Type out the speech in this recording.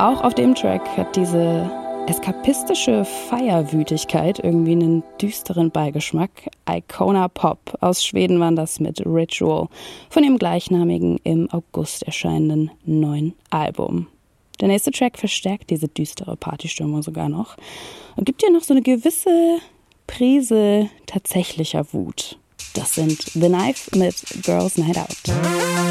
Auch auf dem Track hat diese eskapistische Feierwütigkeit irgendwie einen düsteren Beigeschmack. Icona Pop aus Schweden waren das mit Ritual von dem gleichnamigen im August erscheinenden neuen Album. Der nächste Track verstärkt diese düstere Partystimmung sogar noch und gibt dir noch so eine gewisse Prise tatsächlicher Wut. Das sind The Knife mit Girls Night Out.